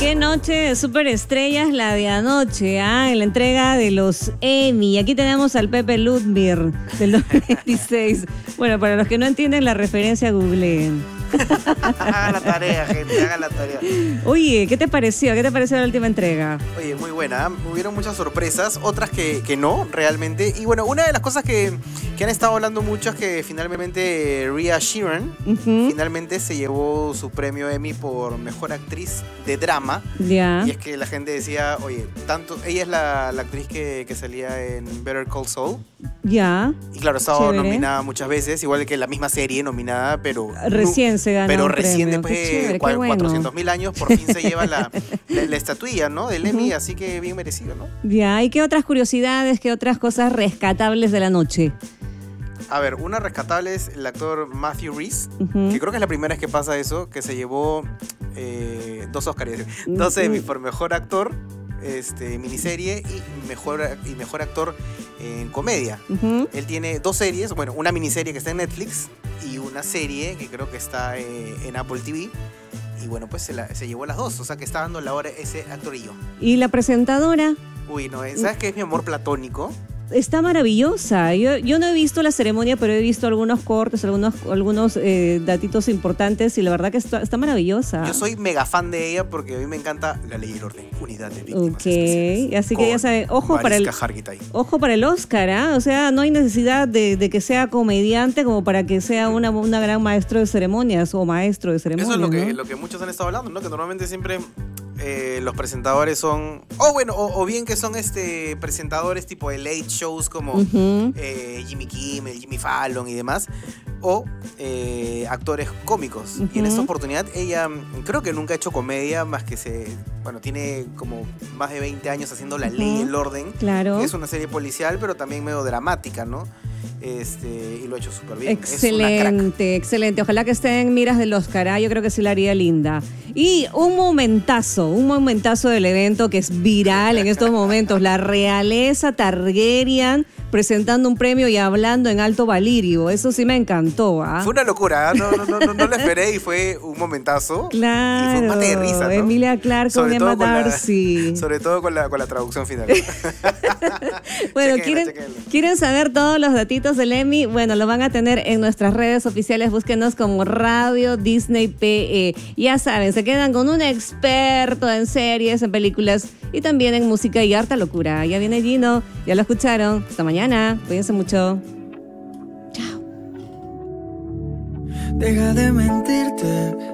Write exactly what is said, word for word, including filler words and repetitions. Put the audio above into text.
qué noche de superestrellas la de anoche, ¿ah? En la entrega de los Emmy. Aquí tenemos al Pepe Ludwig del dos mil veintiséis. Bueno, para los que no entienden la referencia, googleen. Hagan la tarea, gente, hagan la tarea. Oye, ¿qué te pareció? ¿Qué te pareció la última entrega? Oye, muy buena. Hubieron muchas sorpresas, otras que, que no, realmente. Y bueno, una de las cosas que, que han estado hablando mucho es que finalmente Rhea Sheeran uh-huh. finalmente se llevó su premio Emmy por Mejor Actriz de Drama. Ya. Yeah. Y es que la gente decía, oye, tanto ella es la, la actriz que, que salía en Better Call Saul. Ya. Yeah. Y claro, ha estado Chévere. nominada muchas veces, igual que la misma serie nominada, pero... Recién se ganó Pero un recién premio. después de cuatrocientos mil años, por fin se lleva la, la, la estatuilla, ¿no? Del Emmy, uh-huh. así que bien merecido, ¿no? Ya, ¿y qué otras curiosidades, qué otras cosas rescatables de la noche? A ver, una rescatable es el actor Matthew Rhys, uh-huh. que creo que es la primera vez que pasa eso, que se llevó eh, dos Oscars, dos Emmy por mejor actor, este, miniserie y mejor, y mejor actor en comedia. Uh-huh. Él tiene dos series, bueno, una miniserie que está en Netflix y una serie que creo que está eh, en Apple T V. Y bueno, pues se, la, se llevó las dos, o sea que está dando la hora ese actorillo. ¿Y la presentadora? Uy, no, ¿sabes qué es mi amor platónico? Está maravillosa. Yo, yo no he visto la ceremonia, pero he visto algunos cortes, algunos, algunos eh, datitos importantes y la verdad que está, está maravillosa. Yo soy mega fan de ella porque a mí me encanta La Ley y el Orden, Unidad de Víctimas Ok, especiales. Así que ya saben, ojo para el Hargitay. Ojo para el Oscar, ¿eh? O sea, no hay necesidad de, de que sea comediante como para que sea una, una gran maestro de ceremonias o maestro de ceremonias. Eso es lo que, ¿no? lo que muchos han estado hablando, ¿no? Que normalmente siempre eh, los presentadores son, o oh, bueno, o, o bien que son este presentadores tipo de late shows como uh-huh. eh, Jimmy Kimmel, Jimmy Fallon y demás, o eh, actores cómicos. Uh-huh. Y en esta oportunidad ella creo que nunca ha hecho comedia, más que se, bueno, tiene como más de veinte años haciendo La uh-huh. Ley y el Orden. Claro. Que es una serie policial, pero también medio dramática, ¿no? Este, y lo ha hecho súper bien. Excelente, excelente. Ojalá que esté en miras del Oscar, ¿eh? Yo creo que sí la haría linda. Y un momentazo, un momentazo del evento que es viral en estos momentos. La realeza Targaryen presentando un premio y hablando en alto valirio. Eso sí me encantó. ¿eh? Fue una locura, ¿eh? no, no, no, no, no lo esperé y fue un momentazo. Claro. Y fue un mate de risa, ¿no? Emilia Clarke con Emma Darcy. La, sobre todo con la, con la traducción final. Bueno, chequenla, ¿quieren, chequenla. ¿quieren saber todos los datitos del Emmy? Bueno, lo van a tener en nuestras redes oficiales. Búsquenos como Radio Disney P E. Ya saben, se quedan con un experto en series, en películas y también en música y harta locura. Ya viene Gino, ya lo escucharon. Hasta mañana. Cuídense mucho. Chao. Deja de mentirte.